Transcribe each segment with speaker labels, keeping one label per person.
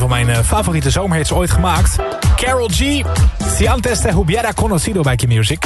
Speaker 1: van mijn favoriete zomerhits ooit gemaakt. Karol G. Si antes te hubiera conocido bij Q-Music.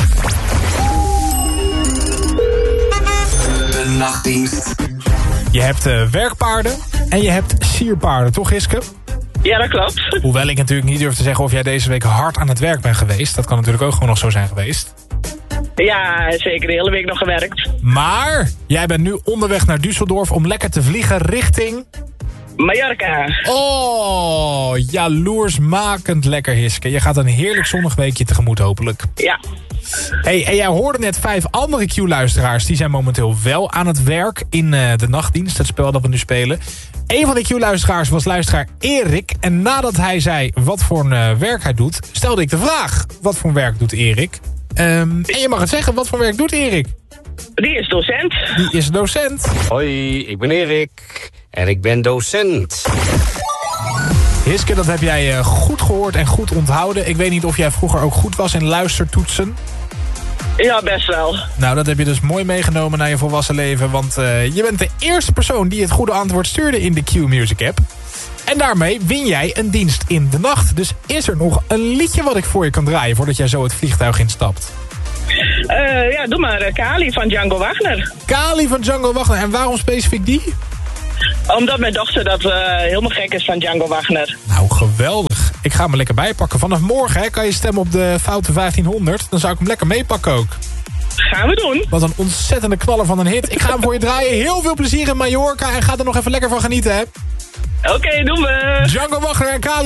Speaker 2: De nachtdienst.
Speaker 1: Je hebt werkpaarden en je hebt sierpaarden, toch Hiske?
Speaker 3: Ja, dat klopt.
Speaker 1: Hoewel ik natuurlijk niet durf te zeggen of jij deze week hard aan het werk bent geweest. Dat kan natuurlijk ook gewoon nog zo zijn geweest.
Speaker 3: Ja, zeker de hele week nog gewerkt.
Speaker 1: Maar jij bent nu onderweg naar Düsseldorf om lekker te vliegen richting...
Speaker 3: Mallorca.
Speaker 1: Oh, jaloersmakend lekker Hiske. Je gaat een heerlijk zonnig weekje tegemoet hopelijk.
Speaker 3: Ja.
Speaker 1: Hey, en jij hoorde net 5 andere Q-luisteraars. Die zijn momenteel wel aan het werk in de nachtdienst. Het spel dat we nu spelen. Een van de Q-luisteraars was luisteraar Erik. En nadat hij zei wat voor werk hij doet, stelde ik de vraag. Wat voor werk doet Erik? En je mag het zeggen, wat voor werk doet Erik?
Speaker 3: Die is docent.
Speaker 1: Die is docent.
Speaker 4: Hoi, ik ben Erik. En ik ben docent.
Speaker 1: Hiske, dat heb jij goed gehoord en goed onthouden. Ik weet niet of jij vroeger ook goed was in luistertoetsen.
Speaker 3: Ja, best wel.
Speaker 1: Nou, dat heb je dus mooi meegenomen naar je volwassen leven. Want je bent de eerste persoon die het goede antwoord stuurde in de Q-Music app. En daarmee win jij een dienst in de nacht. Dus is er nog een liedje wat ik voor je kan draaien voordat jij zo het vliegtuig instapt?
Speaker 3: Ja, doe maar Kali van Django Wagner.
Speaker 1: Kali van Django Wagner. En waarom specifiek die?
Speaker 3: Omdat mijn dochter dat helemaal gek is van Django Wagner.
Speaker 1: Nou, geweldig. Ik ga me lekker bijpakken. Vanaf morgen kan je stemmen op de foute 1500. Dan zou ik hem lekker meepakken ook.
Speaker 3: Gaan we doen.
Speaker 1: Wat een ontzettende knaller van een hit. Ik ga hem voor je draaien. Heel veel plezier in Mallorca. En ga er nog even lekker van genieten, hè?
Speaker 3: Oké, doen we.
Speaker 1: Django Wagner en Kali.